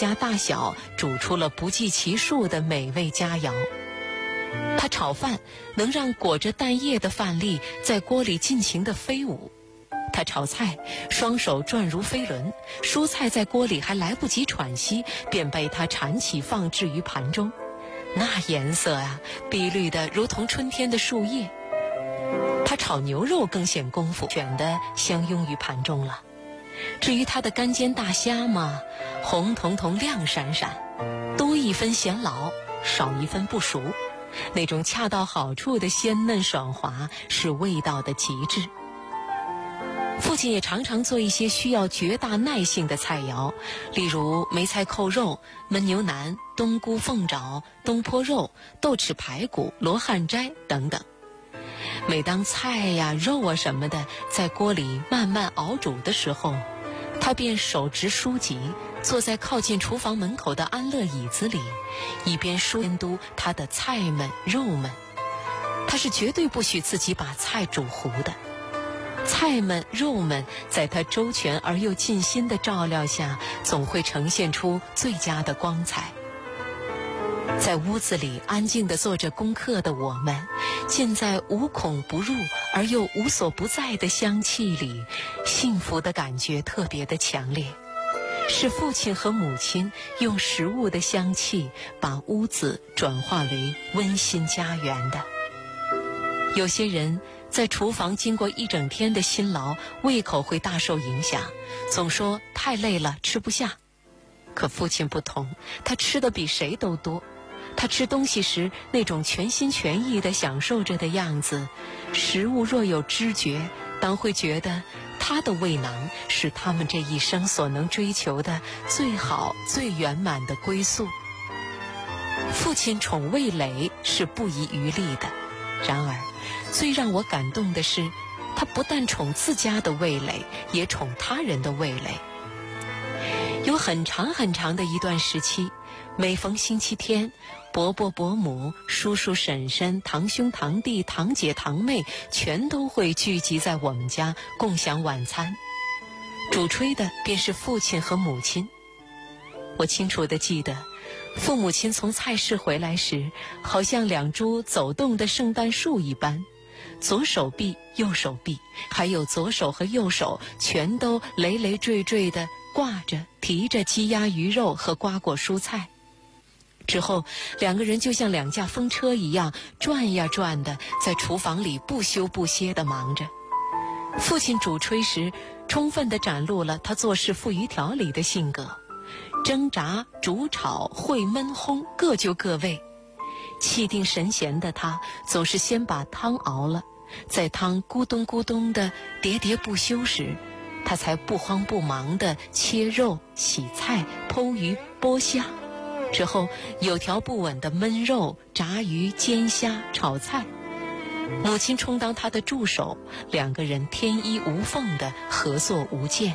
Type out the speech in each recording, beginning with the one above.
家大小煮出了不计其数的美味佳肴。他炒饭能让裹着蛋液的饭粒在锅里尽情地飞舞，他炒菜双手转如飞轮，蔬菜在锅里还来不及喘息，便被他铲起放置于盘中，那颜色啊，碧绿的如同春天的树叶。他炒牛肉更显功夫，选的相拥于盘中了。至于他的干煎大虾嘛，红彤彤亮闪闪，多一分显老，少一分不熟，那种恰到好处的鲜嫩爽滑是味道的极致。父亲也常常做一些需要绝大耐性的菜肴，例如梅菜扣肉、焖牛腩、冬菇凤爪、东坡肉、豆豉排骨、罗汉斋等等。每当菜呀、肉啊什么的在锅里慢慢熬煮的时候，他便手执书籍，坐在靠近厨房门口的安乐椅子里，一边监督他的菜们肉们。他是绝对不许自己把菜煮糊的。菜们肉们在他周全而又尽心的照料下，总会呈现出最佳的光彩。在屋子里安静地做着功课的我们，浸在无孔不入而又无所不在的香气里，幸福的感觉特别的强烈。是父亲和母亲用食物的香气把屋子转化为温馨家园的。有些人在厨房经过一整天的辛劳，胃口会大受影响，总说太累了吃不下。可父亲不同，他吃的比谁都多。他吃东西时那种全心全意地享受着的样子，食物若有知觉，当会觉得他的胃囊是他们这一生所能追求的最好最圆满的归宿。父亲宠味蕾是不遗余力的，然而最让我感动的是，他不但宠自家的味蕾，也宠他人的味蕾。有很长很长的一段时期，每逢星期天，伯伯伯母、叔叔婶婶、堂兄堂弟、堂姐堂妹全都会聚集在我们家共享晚餐，主炊的便是父亲和母亲。我清楚地记得，父母亲从菜市回来时，好像两株走动的圣诞树一般，左手臂右手臂，还有左手和右手全都累累赘赘地挂着提着鸡鸭鱼肉和瓜果蔬菜。之后两个人就像两架风车一样转呀转的，在厨房里不休不歇地忙着。父亲主炊时，充分地展露了他做事富于条理的性格，蒸炸煮炒烩焖烘各就各位。气定神闲的他总是先把汤熬了，在汤咕咚咕咚的喋喋不休时，他才不慌不忙地切肉洗菜剖鱼剥虾，之后有条不紊的焖肉炸鱼煎虾炒菜。母亲充当他的助手，两个人天衣无缝的合作无间。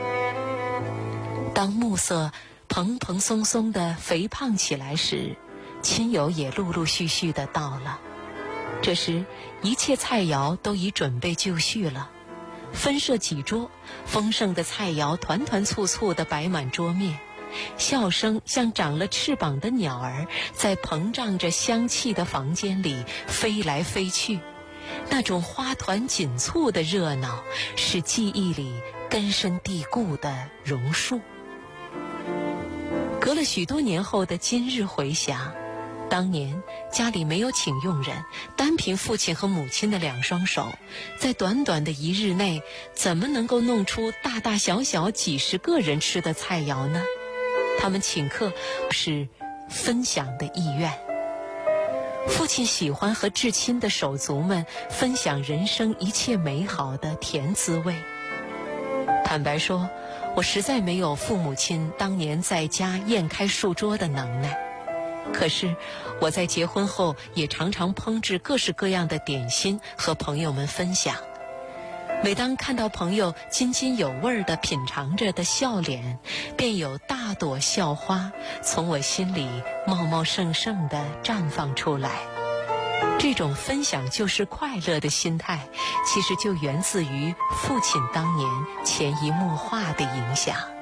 当暮色蓬蓬松松的肥胖起来时，亲友也陆陆续续的到了。这时一切菜肴都已准备就绪了，分设几桌，丰盛的菜肴团团簇簇地摆满桌面，笑声像长了翅膀的鸟儿在膨胀着香气的房间里飞来飞去，那种花团锦簇的热闹是记忆里根深蒂固的榕树。隔了许多年后的今日回想，当年家里没有请佣人，单凭父亲和母亲的两双手，在短短的一日内，怎么能够弄出大大小小几十个人吃的菜肴呢？他们请客是分享的意愿。父亲喜欢和至亲的手足们分享人生一切美好的甜滋味。坦白说，我实在没有父母亲当年在家宴开数桌的能耐。可是我在结婚后也常常烹制各式各样的点心和朋友们分享。每当看到朋友津津有味地品尝着的笑脸，便有大朵笑花从我心里茂茂盛盛地绽放出来。这种分享就是快乐的心态，其实就源自于父亲当年潜移默化的影响。